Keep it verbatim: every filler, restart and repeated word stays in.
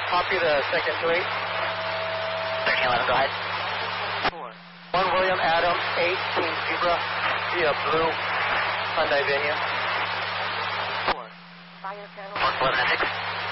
Copy the second to eight. thirteen eleven, go ahead. Four. One William Adam, eight, Team Zebra, via Blue, Hyundai Venue. Four. Four eleven six.